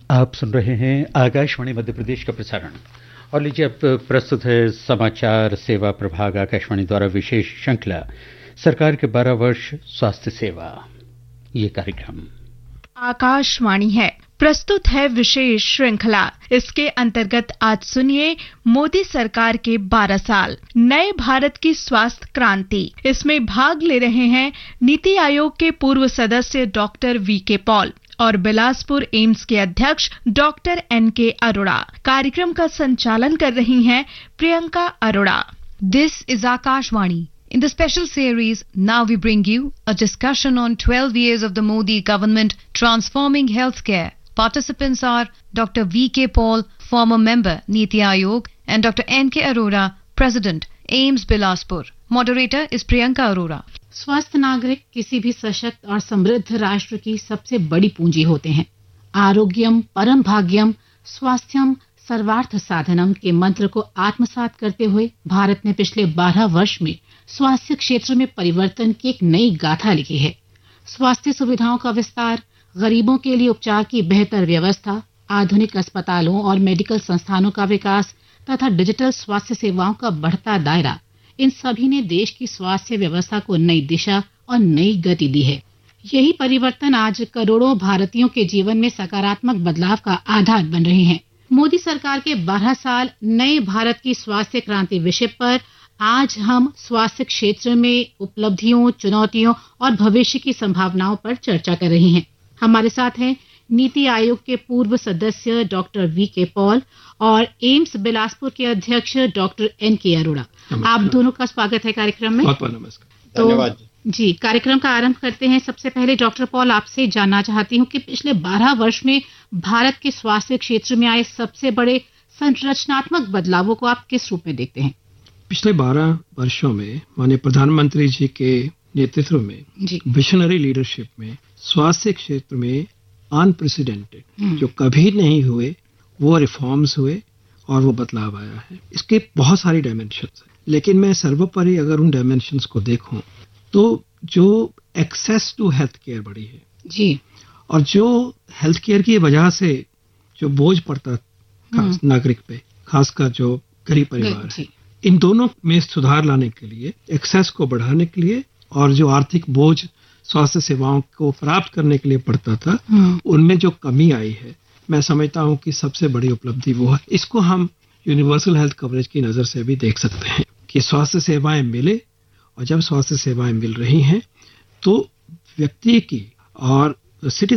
आप सुन रहे हैं आकाशवाणी मध्य प्रदेश का प्रसारण। और लीजिए अब प्रस्तुत है समाचार सेवा प्रभाग आकाशवाणी द्वारा विशेष श्रृंखला सरकार के 12 वर्ष स्वास्थ्य सेवा। ये कार्यक्रम आकाशवाणी है, प्रस्तुत है विशेष श्रृंखला। इसके अंतर्गत आज सुनिए मोदी सरकार के 12 साल, नए भारत की स्वास्थ्य क्रांति। इसमें भाग ले रहे हैं नीति आयोग के पूर्व सदस्य डॉक्टर वीके पॉल और बिलासपुर एम्स के अध्यक्ष डॉक्टर एनके अरोड़ा। कार्यक्रम का संचालन कर रही हैं Priyanka Arora. This is Akashvani. In the special series, now we bring you a discussion on 12 years of the Modi government transforming healthcare. Participants are Dr. V.K. Paul, former member, Niti Aayog, and Dr. N.K. Arora, President, AIIMS Bilaspur. Moderator is Priyanka Arora. स्वस्थ नागरिक किसी भी सशक्त और समृद्ध राष्ट्र की सबसे बड़ी पूंजी होते हैं। आरोग्यम परम भाग्यम स्वास्थ्यम सर्वार्थ साधनम के मंत्र को आत्मसात करते हुए भारत ने पिछले 12 वर्ष में स्वास्थ्य क्षेत्र में परिवर्तन की एक नई गाथा लिखी है। स्वास्थ्य सुविधाओं का विस्तार, गरीबों के लिए उपचार की बेहतर व्यवस्था, आधुनिक अस्पतालों और मेडिकल संस्थानों का विकास तथा डिजिटल स्वास्थ्य सेवाओं का बढ़ता दायरा, इन सभी ने देश की स्वास्थ्य व्यवस्था को नई दिशा और नई गति दी है। यही परिवर्तन आज करोड़ों भारतीयों के जीवन में सकारात्मक बदलाव का आधार बन रहे हैं। मोदी सरकार के 12 साल, नए भारत की स्वास्थ्य क्रांति विषय पर आज हम स्वास्थ्य क्षेत्र में उपलब्धियों, चुनौतियों और भविष्य की संभावनाओं पर चर्चा कर रहे हैं। हमारे साथ हैं नीति आयोग के पूर्व सदस्य डॉक्टर वीके पॉल और एम्स बिलासपुर के अध्यक्ष डॉक्टर एनके अरोड़ा। आप दोनों का स्वागत है कार्यक्रम में। बहुत नमस्कार। धन्यवाद जी। कार्यक्रम का आरंभ करते हैं। सबसे पहले डॉक्टर पॉल, आपसे जानना चाहती हूँ कि पिछले 12 वर्ष में भारत के स्वास्थ्य क्षेत्र में आए सबसे बड़े संरचनात्मक बदलावों को आप किस रूप में देखते हैं? पिछले 12 वर्षों में माननीय प्रधानमंत्री जी के नेतृत्व में, विजनरी लीडरशिप में, स्वास्थ्य क्षेत्र में अनप्रेसिडेंटेड जो कभी नहीं हुए वो रिफॉर्म्स हुए और वो बदलाव आया है। इसके बहुत सारी डायमेंशंस हैं, लेकिन मैं सर्वोपरि अगर उन डायमेंशंस को देखूं तो जो एक्सेस टू हेल्थ केयर बढ़ी है जी, और जो हेल्थ केयर की वजह से जो बोझ पड़ता खास नागरिक पे, खासकर जो गरीब परिवार है, इन दोनों में सुधार लाने के लिए, एक्सेस को बढ़ाने के लिए और जो आर्थिक बोझ स्वास्थ्य सेवाओं को प्राप्त करने के लिए पड़ता था, उनमें जो कमी आई है, मैं समझता हूं कि सबसे बड़ी उपलब्धि वो है। इसको हम यूनिवर्सल हेल्थ कवरेज की नजर से भी देख सकते हैं कि स्वास्थ्य सेवाएं मिले, और जब स्वास्थ्य सेवाएं मिल रही हैं तो व्यक्ति की और सिटीजन